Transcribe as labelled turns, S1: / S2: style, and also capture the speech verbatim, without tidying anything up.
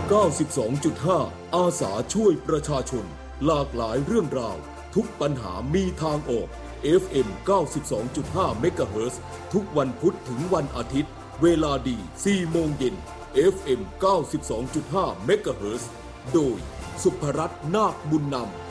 S1: เก้าสิบสองจุดห้า อาสาช่วยประชาชนหลากหลายเรื่องราวทุกปัญหามีทางออก เอฟ เอ็ม เก้าสิบสองจุดห้า เมกะเฮิรตซ์ ทุกวันพุธถึงวันอาทิตย์เวลาดี สี่โมงเย็น เอฟ เอ็ม เก้าสิบสองจุดห้า เมกะเฮิรตซ์ โดยสุภรัตน์นาคบุญนำ